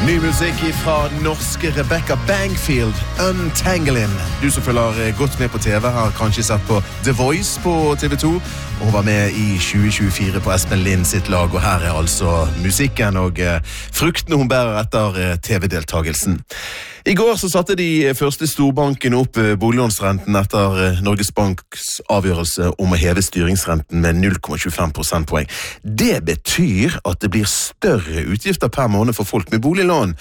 Ny musikk fra norske Rebecca Bangfield, Untangling. Du som følger godt med på TV har kanskje sett på The Voice på TV2, og hun var med i 2024 på Espen Lind sitt lag, og her altså musikken og fruktene hun bærer etter TV-deltagelsen. I går så satte de første storbankene opp boliglånsrenten etter Norges Banks avgjørelse om å heve styringsrenten med 0,25 prosentpoeng. Det betyr at det blir større utgifter per måned for folk med boliglån,